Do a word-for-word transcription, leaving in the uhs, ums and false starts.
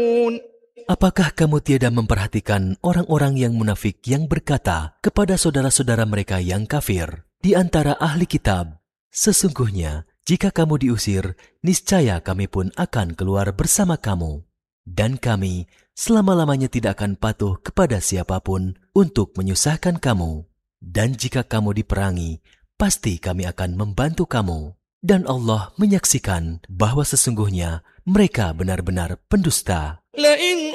Apakah kamu tiada memperhatikan orang-orang yang munafik yang berkata kepada saudara-saudara mereka yang kafir di antara ahli kitab, sesungguhnya jika kamu diusir, niscaya kami pun akan keluar bersama kamu. Dan kami selama-lamanya tidak akan patuh kepada siapapun untuk menyusahkan kamu. Dan jika kamu diperangi, pasti kami akan membantu kamu. Dan Allah menyaksikan bahwa sesungguhnya mereka benar-benar pendusta.